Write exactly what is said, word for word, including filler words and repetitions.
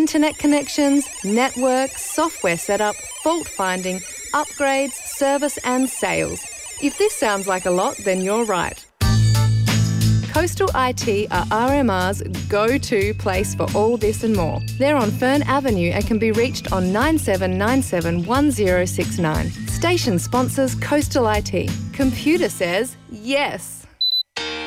internet connections, network, software setup, fault finding, upgrades, service and sales. If this sounds like a lot, then you're right. Coastal I T are R M R's go-to place for all this and more. They're on Fern Avenue and can be reached on nine seven nine seven one zero six nine. Station sponsors Coastal I T. Computer says yes.